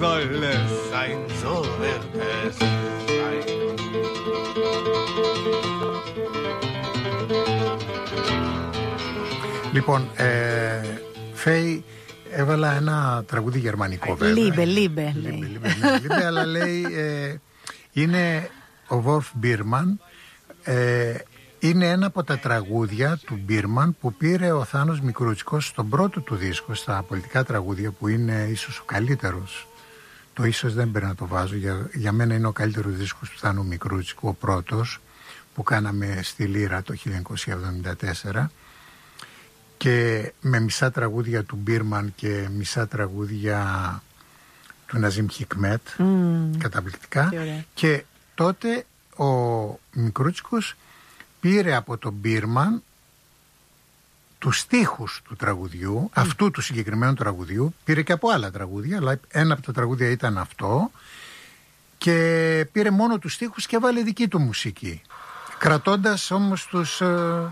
Λοιπόν, Φέη, έβαλα ένα τραγούδι γερμανικό βέβαια. Λίμπε, αλλά λέει είναι ο Βολφ Μπίρμαν. Είναι ένα από τα τραγούδια του Μπίρμαν που πήρε ο Θάνος Μικρούτσικος στον πρώτο του δίσκο, στα πολιτικά τραγούδια, που είναι ίσως ο καλύτερος. Το ίσως δεν πρέπει να το βάζω, για μένα είναι ο καλύτερος δίσκος του Θάνου Μικρούτσικου, ο πρώτος που κάναμε στη Λύρα το 1974, και με μισά τραγούδια του Μπίρμαν και μισά τραγούδια του Ναζίμ Χικμέτ, καταπληκτικά. Και τότε ο Μικρούτσικος πήρε από τον Μπίρμαν τους στίχους του τραγουδιού, αυτού του συγκεκριμένου τραγουδιού, πήρε και από άλλα τραγούδια, αλλά ένα από τα τραγούδια ήταν αυτό, και πήρε μόνο τους στίχους και βάλε δική του μουσική, κρατώντας όμως τους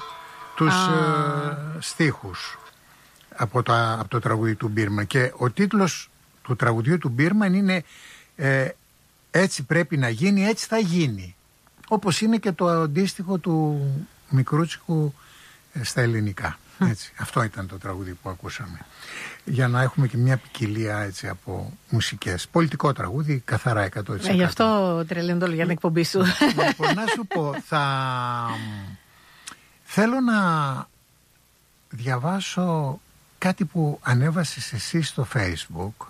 στίχους από το τραγούδι του Μπίρμαν. Και ο τίτλος του τραγουδιού του Μπίρμαν είναι «Έτσι πρέπει να γίνει, έτσι θα γίνει», όπως είναι και το αντίστοιχο του Μικρούτσικου στα ελληνικά. Έτσι. Αυτό ήταν το τραγούδι που ακούσαμε, για να έχουμε και μια ποικιλία έτσι από μουσικές. Πολιτικό τραγούδι, καθαρά 100%. Γι' αυτό τρελαίνω για την εκπομπή σου. Λοιπόν, να σου πω, θέλω να διαβάσω κάτι που ανέβασες εσύ στο Facebook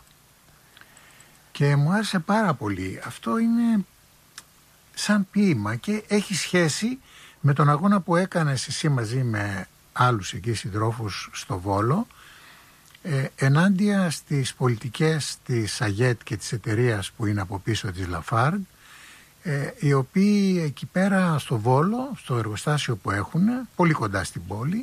και μου άρεσε πάρα πολύ. Αυτό είναι σαν ποίημα και έχει σχέση με τον αγώνα που έκανες εσύ μαζί με άλλους εκεί συντρόφους στο Βόλο, ενάντια στις πολιτικές της ΑΓΕΤ και της εταιρείας που είναι από πίσω της Λαφάρντ, οι οποίοι εκεί πέρα στο Βόλο, στο εργοστάσιο που έχουν, πολύ κοντά στην πόλη,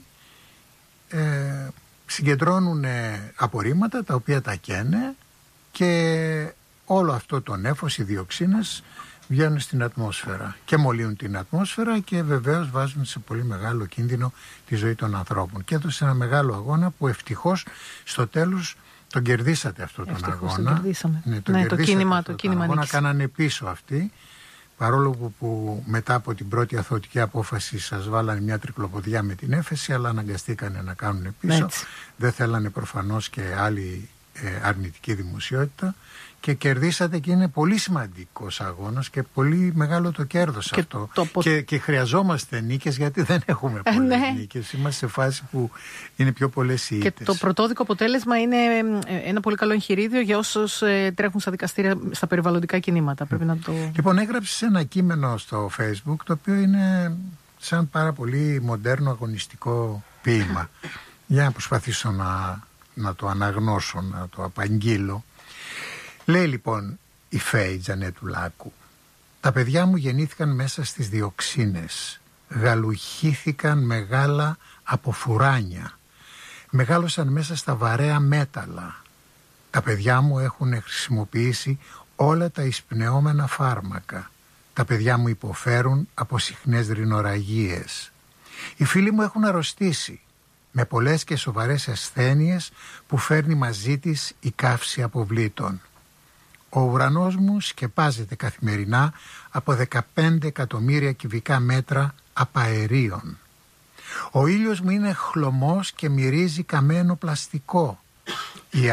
συγκεντρώνουν απορρίμματα τα οποία τα καίνε, και όλο αυτό το νέφος, οι διοξίνες, βγαίνουν στην ατμόσφαιρα και μολύνουν την ατμόσφαιρα και βεβαίως βάζουν σε πολύ μεγάλο κίνδυνο τη ζωή των ανθρώπων. Και έδωσε ένα μεγάλο αγώνα που ευτυχώς στο τέλος τον κερδίσατε αυτόν τον αγώνα. Το κίνημα αγώνα κάνανε πίσω αυτοί, παρόλο που μετά από την πρώτη αθωωτική απόφαση σας βάλανε μια τρικλοποδιά με την έφεση, αλλά αναγκαστήκανε να κάνουν πίσω. Έτσι. Δεν θέλανε προφανώς και άλλη αρνητική δημοσιότητα, και κερδίσατε, και είναι πολύ σημαντικός αγώνας και πολύ μεγάλο το κέρδος και αυτό. Και χρειαζόμαστε νίκες, γιατί δεν έχουμε πολλές νίκες. Είμαστε σε φάση που είναι πιο πολλές οι ήττες. Και το πρωτόδικο αποτέλεσμα είναι ένα πολύ καλό εγχειρίδιο για όσους τρέχουν στα δικαστήρια στα περιβαλλοντικά κινήματα. Πρέπει να το... Λοιπόν, έγραψες ένα κείμενο στο Facebook, το οποίο είναι σαν πάρα πολύ μοντέρνο αγωνιστικό ποίημα. Για να προσπαθήσω να το αναγνώσω, να το απαγγείλω. Λέει λοιπόν η Φέη Τζανέτουλάκου: «Τα παιδιά μου γεννήθηκαν μέσα στις διοξίνες, γαλουχήθηκαν μεγάλα από φουράνια, μεγάλωσαν μέσα στα βαρέα μέταλλα. Τα παιδιά μου έχουν χρησιμοποιήσει όλα τα εισπνεώμενα φάρμακα. Τα παιδιά μου υποφέρουν από συχνές ρινοραγίες. Οι φίλοι μου έχουν αρρωστήσει με πολλές και σοβαρές ασθένειες που φέρνει μαζί της η καύση αποβλήτων. Ο ουρανός μου σκεπάζεται καθημερινά από 15 εκατομμύρια κυβικά μέτρα απαερίων. Ο ήλιος μου είναι χλωμός και μυρίζει καμένο πλαστικό. Η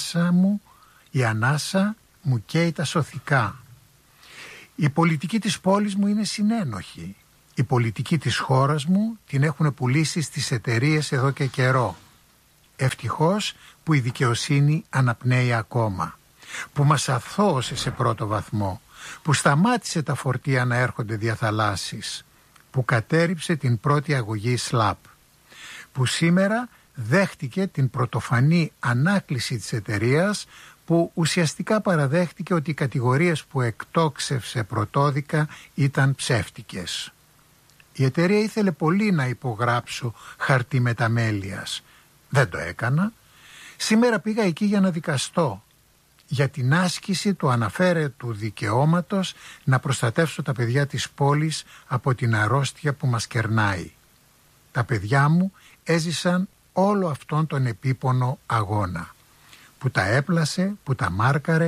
ανάσα μου καίει τα σωθικά. Η πολιτική της πόλης μου είναι συνένοχη. Η πολιτική της χώρας μου την έχουν πουλήσει στις εταιρείες εδώ και καιρό. Ευτυχώς που η δικαιοσύνη αναπνέει ακόμα, που μας αθώωσε σε πρώτο βαθμό, που σταμάτησε τα φορτία να έρχονται διαθαλάσσης, που κατέρριψε την πρώτη αγωγή ΣΛΑΠ, που σήμερα δέχτηκε την πρωτοφανή ανάκληση της εταιρείας, που ουσιαστικά παραδέχτηκε ότι οι κατηγορίες που εκτόξευσε πρωτόδικα ήταν ψεύτικες. Η εταιρεία ήθελε πολύ να υπογράψω χαρτί μεταμέλειας. Δεν το έκανα. Σήμερα πήγα εκεί για να δικαστώ για την άσκηση του αναφέρετου δικαιώματος να προστατεύσω τα παιδιά της πόλης από την αρρώστια που μας κερνάει. Τα παιδιά μου έζησαν όλο αυτόν τον επίπονο αγώνα, που τα έπλασε, που τα μάρκαρε,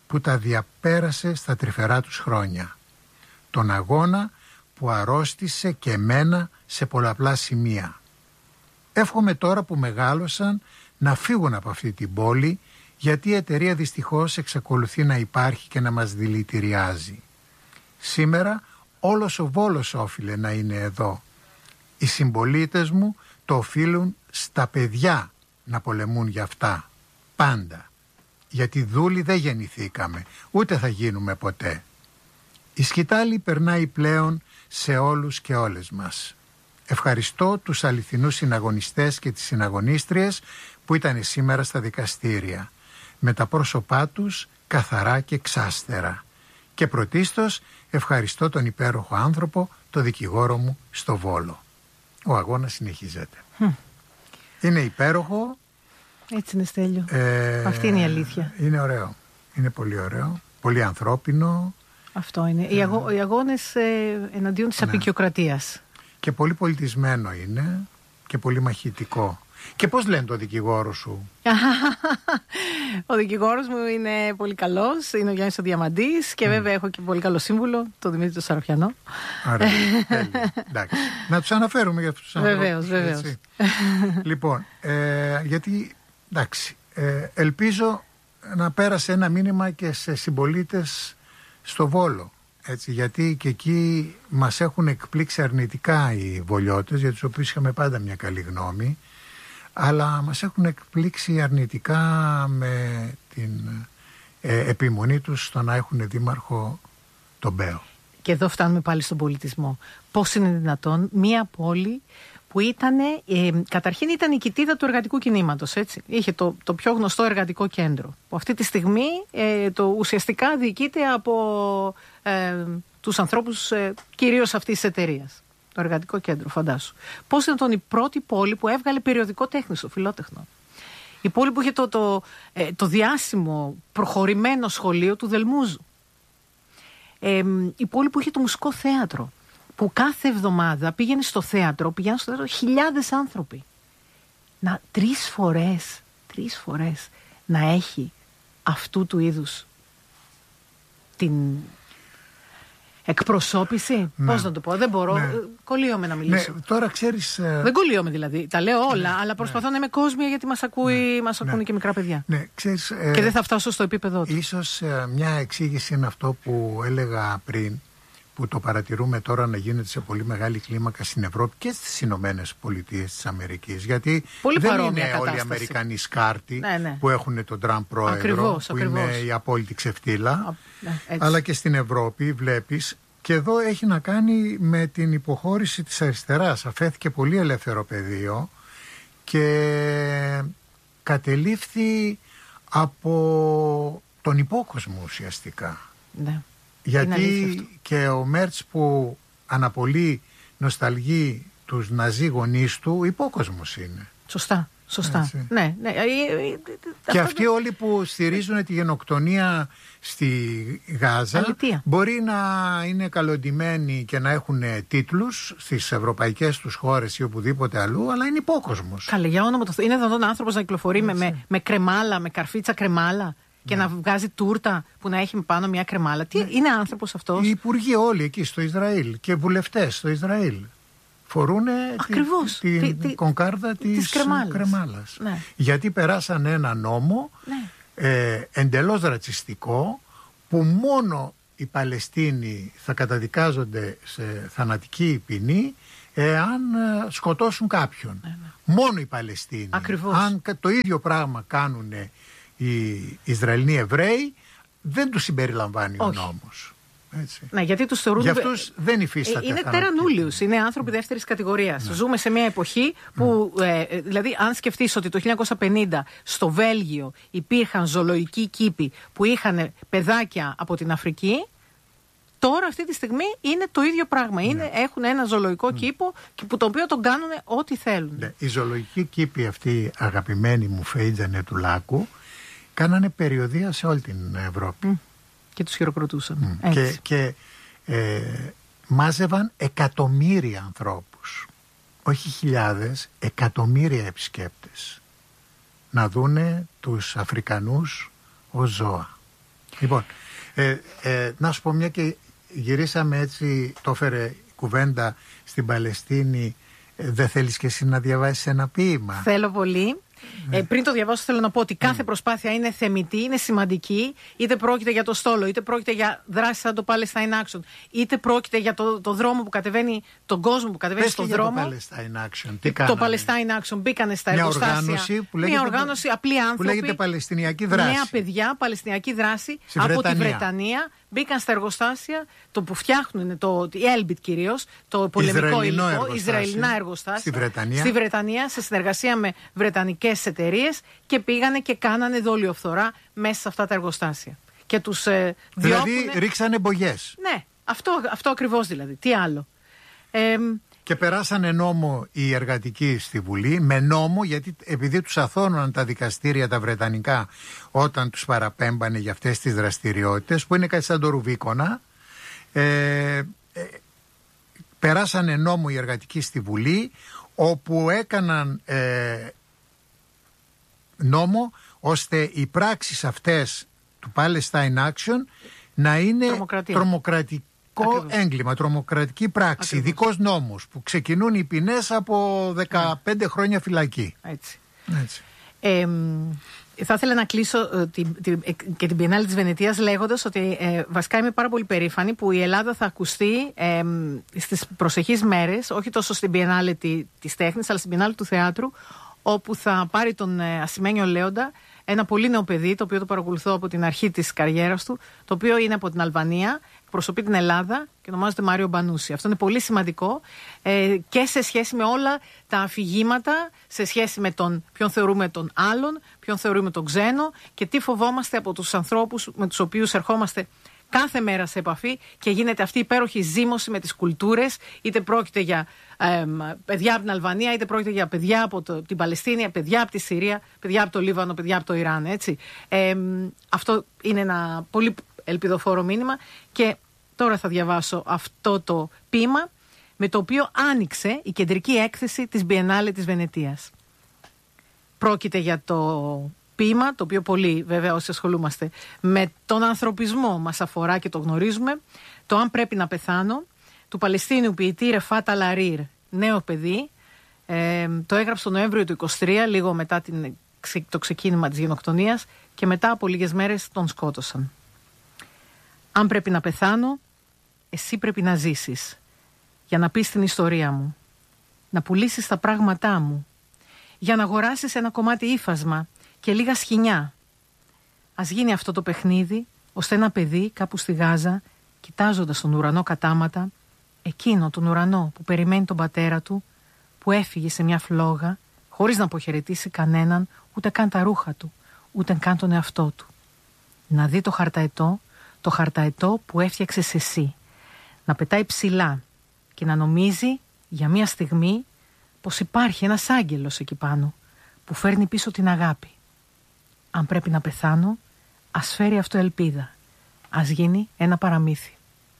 που τα διαπέρασε στα τρυφερά τους χρόνια. Τον αγώνα που αρρώστησε και εμένα σε πολλαπλά σημεία. Εύχομαι τώρα που μεγάλωσαν να φύγουν από αυτή την πόλη, γιατί η εταιρεία δυστυχώς εξακολουθεί να υπάρχει και να μας δηλητηριάζει. Σήμερα όλος ο Βόλος όφιλε να είναι εδώ. Οι συμπολίτες μου το οφείλουν στα παιδιά να πολεμούν για αυτά. Πάντα. Γιατί δούλοι δεν γεννηθήκαμε, ούτε θα γίνουμε ποτέ. Η σκητάλη περνάει πλέον σε όλους και όλες μας. Ευχαριστώ τους αληθινούς συναγωνιστές και τις συναγωνίστριες που ήταν σήμερα στα δικαστήρια, με τα πρόσωπά τους καθαρά και ξάστερα. Και πρωτίστως ευχαριστώ τον υπέροχο άνθρωπο, τον δικηγόρο μου στο Βόλο. Ο αγώνας συνεχίζεται. Είναι υπέροχο. Έτσι είναι, Στέλιο. Αυτή είναι η αλήθεια. Είναι ωραίο. Είναι πολύ ωραίο. Πολύ ανθρώπινο. Αυτό είναι. Οι αγώνες εναντίον της αποικιοκρατίας. Και πολύ πολιτισμένο είναι. Και πολύ μαχητικό. Και πώς λένε το δικηγόρο σου? Ο δικηγόρος μου είναι πολύ καλός. Είναι ο Γιάννης ο Διαμαντής. Και βέβαια έχω και πολύ καλό σύμβουλο, τον Δημήτρη τον Σαροφιανό. Ωραία. Εντάξει. Να τους αναφέρουμε για αυτούς τους ανθρώπους. Βεβαίως. Λοιπόν, γιατί εντάξει, ελπίζω να πέρασε ένα μήνυμα και σε συμπολίτες στο Βόλο. Έτσι, γιατί και εκεί μας έχουν εκπλήξει αρνητικά οι βολιώτες, για τους οποίους είχαμε πάντα μια καλή γνώμη, αλλά μας έχουν εκπλήξει αρνητικά με την επιμονή τους στο να έχουν δήμαρχο τον Μπέο. Και εδώ φτάνουμε πάλι στον πολιτισμό. Πώς είναι δυνατόν μια πόλη που ήταν, καταρχήν ήταν η κοιτίδα του εργατικού κινήματος, έτσι. Είχε το πιο γνωστό εργατικό κέντρο, που αυτή τη στιγμή το ουσιαστικά διοικείται από τους ανθρώπους κυρίως αυτής της εταιρείας. Το εργατικό κέντρο, φαντάσου. Πώς ήταν η πρώτη πόλη που έβγαλε περιοδικό τέχνη στο Φιλότεχνο. Η πόλη που είχε το διάσημο προχωρημένο σχολείο του Δελμούζου. Η πόλη που είχε το μουσικό θέατρο, που κάθε εβδομάδα πηγαίνουν στο θέατρο χιλιάδες άνθρωποι. Τρεις φορές να έχει αυτού του είδους την εκπροσώπηση. Ναι. Πώς να το πω, δεν μπορώ, κολλείομαι να μιλήσω. Ναι, τώρα ξέρεις... Δεν κολλείομαι δηλαδή, τα λέω όλα, αλλά προσπαθώ να είμαι κόσμια, γιατί μας ακούνε και μικρά παιδιά. Ναι, ξέρεις, και δεν θα φτάσω στο επίπεδο του. Ίσως μια εξήγηση είναι αυτό που έλεγα πριν, που το παρατηρούμε τώρα να γίνεται σε πολύ μεγάλη κλίμακα στην Ευρώπη και στις Ηνωμένες Πολιτείες της Αμερικής. Γιατί πολύ δεν είναι κατάσταση. όλοι οι Αμερικανοί σκάρτοι που έχουν τον Τραμπ πρόεδρο, ακριβώς. είναι η απόλυτη ξεφτύλα. Αλλά και στην Ευρώπη βλέπεις, και εδώ έχει να κάνει με την υποχώρηση της αριστεράς. Αφέθηκε πολύ ελεύθερο πεδίο και κατελήφθη από τον υπόκοσμο ουσιαστικά. Ναι. Γιατί και ο Μέρτς που αναπολύει νοσταλγεί τους ναζί γονείς του, υπόκοσμος είναι. Σωστά. Ναι. Και αυτοί όλοι που στηρίζουν τη γενοκτονία στη Γάζα μπορεί να είναι καλοντημένοι και να έχουν τίτλους στις ευρωπαϊκές τους χώρες ή οπουδήποτε αλλού, αλλά είναι υπόκοσμος. Καλέ, για όνομα του Θεού. Είναι δυνατόν άνθρωπος να κυκλοφορεί με κρεμάλα, με καρφίτσα κρεμάλα και να βγάζει τούρτα που να έχει πάνω μια κρεμάλα? Τι είναι άνθρωπος αυτός? Οι υπουργοί όλοι εκεί στο Ισραήλ και βουλευτές στο Ισραήλ φορούν την κονκάρδα της κρεμάλας. Ναι. Γιατί περάσαν ένα νόμο εντελώς ρατσιστικό, που μόνο οι Παλαιστίνοι θα καταδικάζονται σε θανατική ποινή εάν σκοτώσουν κάποιον. Ναι. Μόνο οι Παλαιστίνοι. Ακριβώς. Αν το ίδιο πράγμα κάνουν οι Ισραηλοί Εβραίοι, δεν τους συμπεριλαμβάνει ο νόμος. Έτσι. Ναι, γιατί τους θεωρούν. Για αυτούς δεν υφίσταται. Είναι τερανούλιους, είναι άνθρωποι δεύτερης κατηγορίας. Ναι. Ζούμε σε μια εποχή που, δηλαδή, αν σκεφτείς ότι το 1950 στο Βέλγιο υπήρχαν ζωολογικοί κήποι που είχαν παιδάκια από την Αφρική, τώρα αυτή τη στιγμή είναι το ίδιο πράγμα. Έχουν ένα ζωολογικό κήπο το οποίο τον κάνουν ό,τι θέλουν. Ναι. Οι ζωολογικοί κήποι αυτοί, αγαπημένοι μου Φέιτζανε του Λάκου, κάνανε περιοδεία σε όλη την Ευρώπη. Και τους χειροκροτούσαν. Και μάζευαν εκατομμύρια ανθρώπους, όχι χιλιάδες, εκατομμύρια επισκέπτες, να δούνε τους Αφρικανούς ως ζώα. Λοιπόν, να σου πω, μια και γυρίσαμε έτσι, το έφερε κουβέντα στην Παλαιστίνη, δεν θέλεις και εσύ να διαβάσεις ένα ποίημα? Θέλω πολύ. Πριν το διαβάσω, θέλω να πω ότι κάθε προσπάθεια είναι θεμιτή, είναι σημαντική. Είτε πρόκειται για το στόλο, είτε πρόκειται για δράση σαν το Palestine Action, είτε πρόκειται για το δρόμο που κατεβαίνει, τον κόσμο που κατεβαίνει στον δρόμο. Το Palestine Action, τι κάνανε? Το Palestine Action μπήκανε στα εργοστάσια. Μια οργάνωση, απλοί άνθρωποι. Που λέγεται Παλαιστινιακή δράση. Νέα παιδιά, Παλαιστινιακή δράση από τη Βρετανία. Μπήκαν στα εργοστάσια, το που φτιάχνουν, η Elbit κυρίως, το πολεμικό υλικό, Ισραηλινά εργοστάσια. Στη Βρετανία, σε συνεργασία με βρετανικές εταιρείες, και πήγανε και κάνανε δολιοφθορά μέσα σε αυτά τα εργοστάσια. Και τους δηλαδή ρίξανε μπογιές. Ναι, αυτό ακριβώς δηλαδή. Τι άλλο. Και περάσανε νόμο οι εργατικοί στη Βουλή, με νόμο, γιατί επειδή τους αθώνωναν τα δικαστήρια τα βρετανικά όταν τους παραπέμπανε για αυτές τις δραστηριότητες, που είναι κάτι σαν το Ρουβίκονα, περάσανε νόμο οι εργατικοί στη Βουλή, όπου έκαναν νόμο ώστε οι πράξεις αυτές του Palestine Action να είναι τρομοκρατικό έγκλημα, τρομοκρατική πράξη, ειδικός νόμος, που ξεκινούν οι ποινές από 15 χρόνια φυλακή. Έτσι. Θα ήθελα να κλείσω και την Biennale της Βενετίας λέγοντας ότι βασικά είμαι πάρα πολύ περήφανη που η Ελλάδα θα ακουστεί στις προσεχείς μέρες, όχι τόσο στην Biennale της τέχνης, αλλά στην Biennale του θεάτρου, όπου θα πάρει τον Ασημένιο Λέοντα, ένα πολύ νέο παιδί, το οποίο το παρακολουθώ από την αρχή της καριέρας του, το οποίο είναι από την Αλβανία, εκπροσωπεί την Ελλάδα και ονομάζεται Μάριο Μπανούση. Αυτό είναι πολύ σημαντικό και σε σχέση με όλα τα αφηγήματα, σε σχέση με ποιον θεωρούμε τον άλλον, ποιον θεωρούμε τον ξένο και τι φοβόμαστε από τους ανθρώπους με τους οποίους ερχόμαστε κάθε μέρα σε επαφή και γίνεται αυτή η υπέροχη ζύμωση με τις κουλτούρες, είτε πρόκειται για παιδιά από την Αλβανία, είτε πρόκειται για παιδιά από την Παλαιστίνη, παιδιά από τη Συρία, παιδιά από το Λίβανο, παιδιά από το Ιράν, έτσι. Αυτό είναι ένα πολύ ελπιδοφόρο μήνυμα και τώρα θα διαβάσω αυτό το ποίημα με το οποίο άνοιξε η κεντρική έκθεση της Biennale της Βενετίας. Πρόκειται για το ποίημα, το οποίο πολύ βέβαια όσοι ασχολούμαστε με τον ανθρωπισμό μας αφορά και το γνωρίζουμε, το «Αν πρέπει να πεθάνω», του Παλαιστίνιου ποιητή Ρεφάτ Αλαρίρ, νέο παιδί, το έγραψε το Νοέμβριο του 23, λίγο μετά το ξεκίνημα της γενοκτονίας, και μετά από λίγες μέρες τον σκότωσαν. «Αν πρέπει να πεθάνω, εσύ πρέπει να ζήσεις, για να πεις την ιστορία μου, να πουλήσεις τα πράγματά μου, για να αγοράσεις ένα κομμάτι ύφασμα και λίγα σκοινιά. Ας γίνει αυτό το παιχνίδι, ώστε ένα παιδί κάπου στη Γάζα, κοιτάζοντας τον ουρανό κατάματα, εκείνο τον ουρανό που περιμένει τον πατέρα του, που έφυγε σε μια φλόγα, χωρίς να αποχαιρετήσει κανέναν, ούτε καν τα ρούχα του, ούτε καν τον εαυτό του. Να δει το χαρταετό που έφτιαξες εσύ, να πετάει ψηλά και να νομίζει για μια στιγμή πως υπάρχει ένας άγγελος εκεί πάνω, που φέρνει πίσω την αγάπη. Αν πρέπει να πεθάνω, ας φέρει αυτό ελπίδα. Ας γίνει ένα παραμύθι.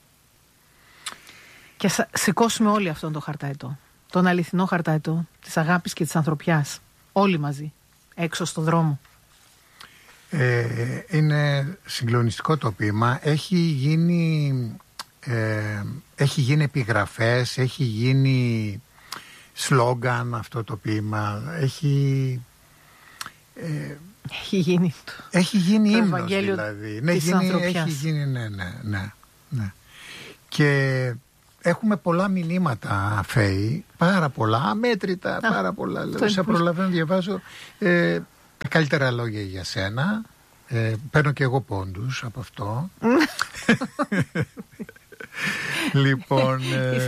Και ας σηκώσουμε όλοι αυτόν τον χαρταετό. Τον αληθινό χαρταετό της αγάπης και της ανθρωπιάς. Όλοι μαζί, έξω στον δρόμο. Είναι συγκλονιστικό το ποίημα. Έχει γίνει επιγραφές, έχει γίνει σλόγγαν αυτό το ποίημα. Έχει γίνει ύμνος δηλαδή. Έχει γίνει, ναι. Και έχουμε πολλά μηνύματα, Φαίη, πάρα πολλά, αμέτρητα, πάρα πολλά. Σε προλαβαίνω, διαβάζω τα καλύτερα λόγια για σένα. Παίρνω και εγώ πόντους από αυτό. Λοιπόν,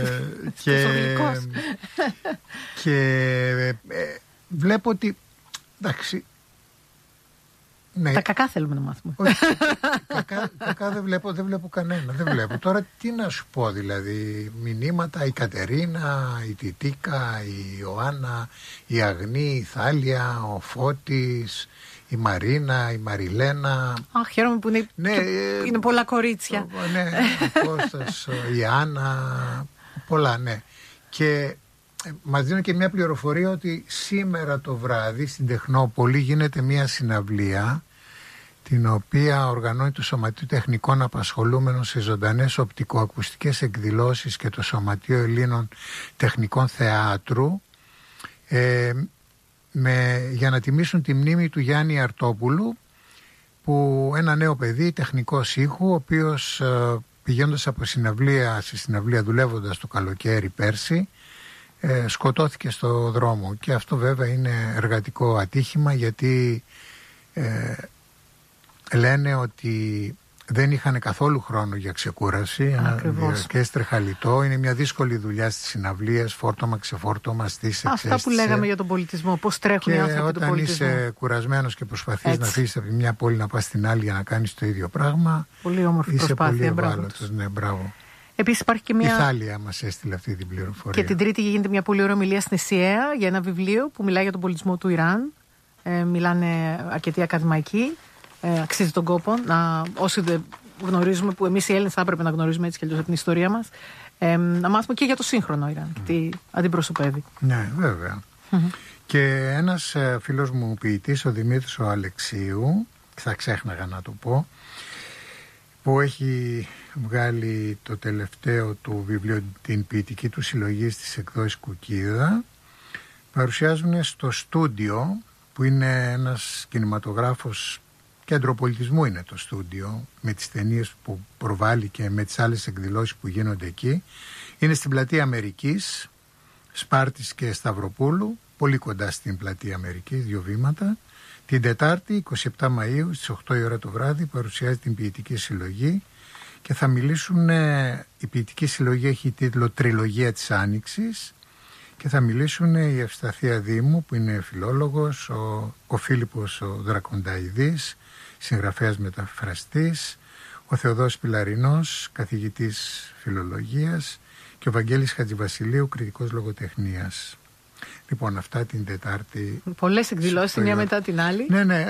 και βλέπω ότι, εντάξει, ναι. Τα κακά θέλουμε να μάθουμε. Όχι, κακά δεν βλέπω κανένα. Δεν βλέπω. Τώρα τι να σου πω, δηλαδή, μηνύματα, η Κατερίνα, η Τιτίκα, η Ιωάννα, η Αγνή, η Θάλια, ο Φώτης, η Μαρίνα, η Μαριλένα. Αχ, χαίρομαι που είναι πολλά κορίτσια. Ναι, ο Κώστας, η Άννα, πολλά, ναι. Και μας δίνουν και μια πληροφορία ότι σήμερα το βράδυ στην Τεχνόπολη γίνεται μια συναυλία την οποία οργανώνει το Σωματείο Τεχνικών Απασχολούμενων σε ζωντανές οπτικοακουστικές εκδηλώσεις και το Σωματείο Ελλήνων Τεχνικών Θεάτρου, για να τιμήσουν τη μνήμη του Γιάννη Αρτόπουλου, που ένα νέο παιδί τεχνικός ήχου, ο οποίος πηγαίνοντας από συναυλία σε συναυλία, δουλεύοντας το καλοκαίρι πέρσι, σκοτώθηκε στο δρόμο. Και αυτό βέβαια είναι εργατικό ατύχημα, γιατί λένε ότι δεν είχαν καθόλου χρόνο για ξεκούραση. Ένα διαρκές χαλιτό. Είναι μια δύσκολη δουλειά στις συναυλίες, φόρτωμα, ξεφόρτωμα, στήσεις, αυτά που λέγαμε για τον πολιτισμό, πώς τρέχουν οι άνθρωποι του πολιτισμού. Και όταν είσαι κουρασμένος και προσπαθείς να φύγεις από μια πόλη να πας στην άλλη για να κάνεις το ίδιο πράγμα, πολύ όμορφη είσαι προσπάθεια, πολύ ευάλωτος. Ναι, μπράβο. Επίσης υπάρχει και μια... Η Θάλια μας έστειλε αυτή την πληροφορία. Και την Τρίτη γίνεται μια πολύ ωραία ομιλία στην ΕΣΥΑ για ένα βιβλίο που μιλάει για τον πολιτισμό του Ιράν. Μιλάνε αρκετοί ακαδημαϊκοί. Αξίζει τον κόπο όσοι δεν γνωρίζουμε, που εμείς οι Έλληνες θα έπρεπε να γνωρίζουμε έτσι κι αλλιώς από την ιστορία μας, να μάθουμε και για το σύγχρονο Ιράν και τι αντιπροσωπεύει. Ναι, βέβαια. Και ένας φίλος μου ποιητής, ο Δημήτρης ο Αλεξίου, θα ξέχναγα να το πω, που έχει βγάλει το τελευταίο του βιβλίο, την ποιητική του συλλογή στις εκδόσεις Κουκίδα, παρουσιάζουν στο στούντιο, που είναι ένας κινηματογράφος, κέντρο πολιτισμού είναι το στούντιο, με τις ταινίες που προβάλλει και με τις άλλες εκδηλώσεις που γίνονται εκεί. Είναι στην Πλατεία Αμερικής, Σπάρτης και Σταυροπούλου, πολύ κοντά στην Πλατεία Αμερικής, 2 βήματα. Την Τετάρτη, 27 Μαΐου, στις 8 η ώρα το βράδυ, παρουσιάζει την ποιητική συλλογή και θα μιλήσουν, η ποιητική συλλογή έχει τίτλο «Τριλογία της Άνοιξης», και θα μιλήσουν η Ευσταθία Δήμου, που είναι φιλόλογος, ο Φίλιππος ο Δρακονταϊδής, συγγραφέας μεταφραστής, ο Θεοδός Πιλαρινός, καθηγητής φιλολογίας, και ο Βαγγέλης Χατζηβασιλείου, κριτικός λογοτεχνίας. Λοιπόν, αυτά την Τετάρτη. Πολλές εκδηλώσεις, η μία μετά την άλλη.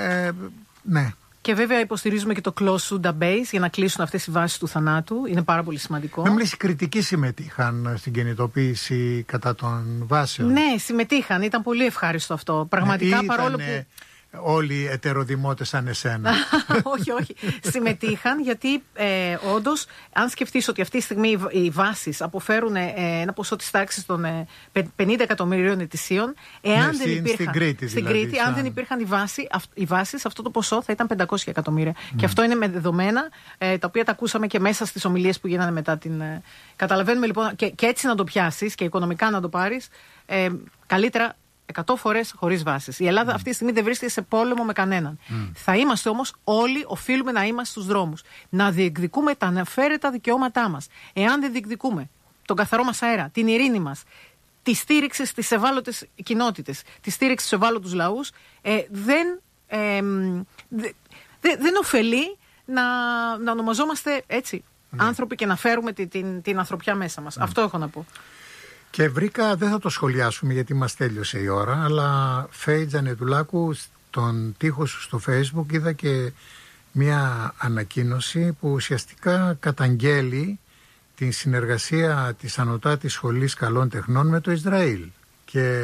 Ναι. Και βέβαια υποστηρίζουμε και το Close Suda Base για να κλείσουν αυτές οι βάσεις του θανάτου. Είναι πάρα πολύ σημαντικό. Να μιλήσει, οι κριτικοί συμμετείχαν στην κινητοποίηση κατά των βάσεων. Ναι, συμμετείχαν. Ήταν πολύ ευχάριστο αυτό. Πραγματικά, παρόλο που... όλοι οι ετεροδημότες σαν εσένα. όχι. Συμμετείχαν, γιατί όντως, αν σκεφτείς ότι αυτή τη στιγμή οι βάσεις αποφέρουν ένα ποσό της τάξης των 50 εκατομμυρίων ετησίων, εάν δεν υπήρχαν. Στην Κρήτη, αν δεν υπήρχαν οι βάσεις, αυτό το ποσό θα ήταν 500 εκατομμύρια. Και αυτό είναι με δεδομένα τα οποία τα ακούσαμε και μέσα στις ομιλίες που γίνανε μετά την. Καταλαβαίνουμε λοιπόν, και έτσι να το πιάσεις και οικονομικά να το πάρεις, καλύτερα 100 φορές χωρίς βάσεις. Η Ελλάδα αυτή τη στιγμή δεν βρίσκεται σε πόλεμο με κανέναν. Θα είμαστε όμως όλοι, οφείλουμε να είμαστε στους δρόμους. Να διεκδικούμε τα αναφέρετα δικαιώματά μας. Εάν δεν διεκδικούμε τον καθαρό μας αέρα, την ειρήνη μας, τη στήριξη στις ευάλωτες κοινότητες, τη στήριξη στους ευάλωτους λαούς, δεν ωφελεί να ονομαζόμαστε έτσι άνθρωποι και να φέρουμε την ανθρωπιά μέσα μας. Αυτό έχω να πω. Και βρήκα, δεν θα το σχολιάσουμε γιατί μας τέλειωσε η ώρα, αλλά Φέη Τζανετουλάκου, στον τοίχο σου στο Facebook είδα και μια ανακοίνωση που ουσιαστικά καταγγέλει την συνεργασία της Ανωτάτης Σχολής Καλών Τεχνών με το Ισραήλ και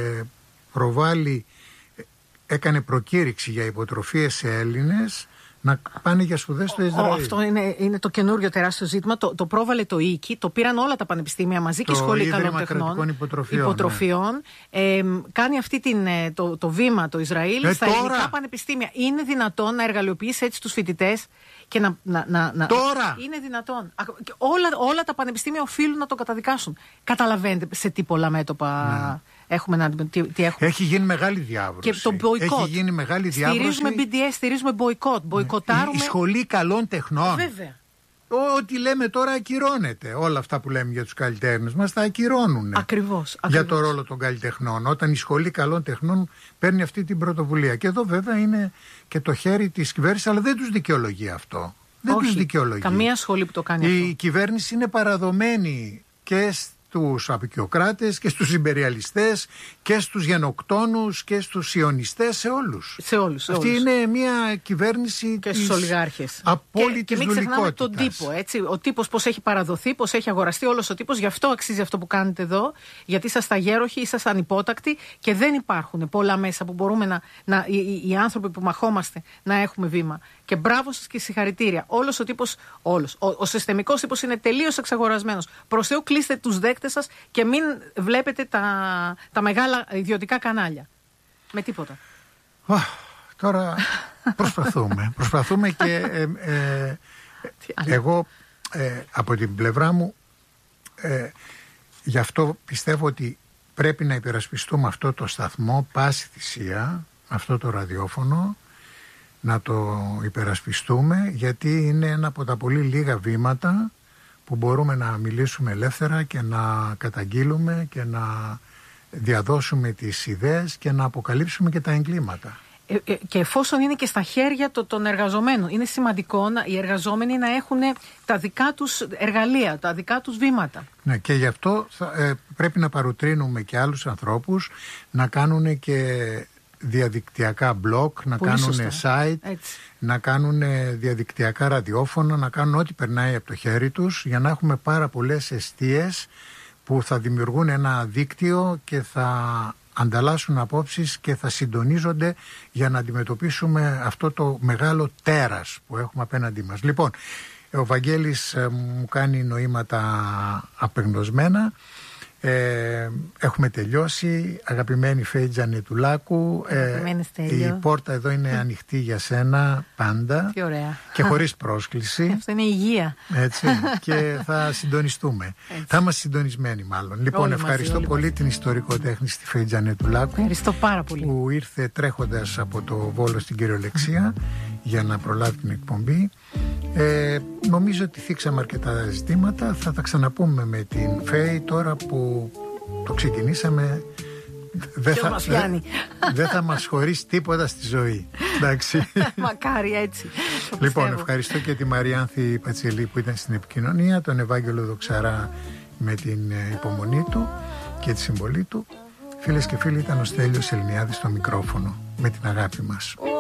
έκανε προκήρυξη για υποτροφίες σε Έλληνες να πάνε για σπουδές στο Ισραήλ. Αυτό είναι το καινούριο τεράστιο ζήτημα. Το πρόβαλε το ΙΚΙ, το πήραν όλα τα πανεπιστήμια μαζί και η Σχολή Καλών Τεχνών. Υποτροφιών. Κάνει αυτή το βήμα το Ισραήλ στα ελληνικά πανεπιστήμια. Είναι δυνατόν να εργαλειοποιήσει έτσι τους φοιτητές και να. Τώρα! Είναι δυνατόν. Όλα τα πανεπιστήμια οφείλουν να το καταδικάσουν. Καταλαβαίνετε σε τι πολλά μέτωπα. Έχει γίνει μεγάλη διάβρωση. Και το μποϊκότ. Έχει γίνει μεγάλη διάβρωση. Στηρίζουμε BDS, στηρίζουμε μποϊκότ. Μποϊκοτάρουμε. Η Σχολή Καλών Τεχνών. Βέβαια. Ό,τι λέμε τώρα ακυρώνεται. Όλα αυτά που λέμε για τους καλλιτέχνες μας τα ακυρώνουν. Ακριβώς. Για το ρόλο των καλλιτεχνών. Όταν η Σχολή Καλών Τεχνών παίρνει αυτή την πρωτοβουλία. Και εδώ βέβαια είναι και το χέρι της κυβέρνησης, αλλά δεν τους δικαιολογεί αυτό. Δεν τους δικαιολογεί. Καμία σχολή που το κάνει αυτό. Η κυβέρνηση είναι παραδομένη και στους απικιοκράτες και στους ιμπεριαλιστές και στους γενοκτόνους και στους σιωνιστές, σε όλους. Αυτή είναι μια κυβέρνηση και στους ολιγάρχες. Απόλυτης και μην ξεχνάμε τον τύπο. Έτσι. Ο τύπος πώς έχει παραδοθεί, πώς έχει αγοραστεί όλος ο τύπος. Γι' αυτό αξίζει αυτό που κάνετε εδώ, γιατί είσαστε αγέροχοι, είσαστε ανυπότακτοι και δεν υπάρχουν πολλά μέσα που μπορούμε οι άνθρωποι που μαχόμαστε να έχουμε βήμα. Και μπράβο σας και συγχαρητήρια. Όλος ο τύπος, ο συστημικός τύπος είναι τελείως εξαγορασμένος. Προς Θεού, κλείστε τους δέκτες σας και μην βλέπετε τα μεγάλα ιδιωτικά κανάλια. Με τίποτα. Τώρα προσπαθούμε και εγώ από την πλευρά μου γι' αυτό πιστεύω ότι πρέπει να υπερασπιστούμε αυτό το σταθμό πάση θυσία, αυτό το ραδιόφωνο, να το υπερασπιστούμε, γιατί είναι ένα από τα πολύ λίγα βήματα που μπορούμε να μιλήσουμε ελεύθερα και να καταγγείλουμε και να διαδώσουμε τις ιδέες και να αποκαλύψουμε και τα εγκλήματα. Και εφόσον είναι και στα χέρια των εργαζομένων, είναι σημαντικό οι εργαζόμενοι να έχουν τα δικά τους εργαλεία, τα δικά τους βήματα. Ναι, και γι' αυτό πρέπει να παροτρύνουμε και άλλους ανθρώπους να κάνουν και διαδικτυακά blog, να κάνουν site, έτσι, να κάνουν διαδικτυακά ραδιόφωνα, να κάνουν ό,τι περνάει από το χέρι τους, για να έχουμε πάρα πολλές εστίες που θα δημιουργούν ένα δίκτυο και θα ανταλλάσσουν απόψεις και θα συντονίζονται για να αντιμετωπίσουμε αυτό το μεγάλο τέρας που έχουμε απέναντί μας. Λοιπόν, ο Βαγγέλης μου κάνει νοήματα απεγνωσμένα. Έχουμε τελειώσει. Αγαπημένη Φέη Τζανετουλάκου, η πόρτα εδώ είναι ανοιχτή για σένα πάντα. Τι ωραία. Και χωρίς πρόσκληση. Αυτό είναι υγεία. Έτσι, και θα συντονιστούμε. Έτσι. Θα είμαστε συντονισμένοι μάλλον. Λοιπόν, όλοι ευχαριστώ μαζί, πολύ την ιστορικοτέχνη στη Φέη Τζανετουλάκου. Ευχαριστώ πάρα πολύ. Που ήρθε τρέχοντας από το Βόλο στην κυριολεξία για να προλάβει την εκπομπή. Νομίζω ότι θίξαμε αρκετά ζητήματα. Θα τα ξαναπούμε με την Φέη τώρα που το ξεκινήσαμε. Δεν θα μας χωρίσει τίποτα στη ζωή. Εντάξει. Μακάρι έτσι. Λοιπόν, ευχαριστώ και τη Μαριάνθη Πατσελή που ήταν στην επικοινωνία, τον Ευάγγελο Δοξαρά με την υπομονή του και τη συμβολή του. Φίλες και φίλοι, ήταν ο Στέλιος Ελληνιάδης στο μικρόφωνο με την αγάπη μας.